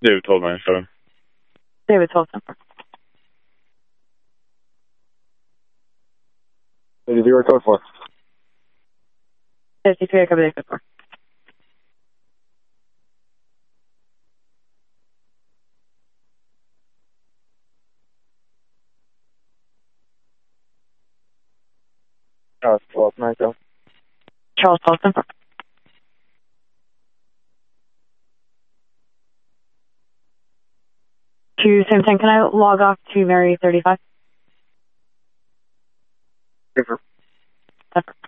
David 1297. David 12-10. 0 code 4. 53, cover the code 4. Charles 12-9. Charles 12-10. To same thing, can I log off to Mary 35? Different. Different.